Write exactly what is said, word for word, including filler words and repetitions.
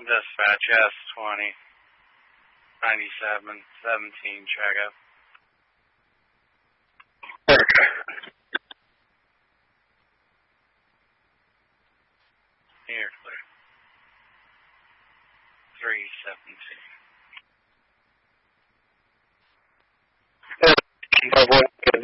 Dispatch S twenty ninety-seven seventeen, check up. Okay. Here, clear. three seventeen. five one.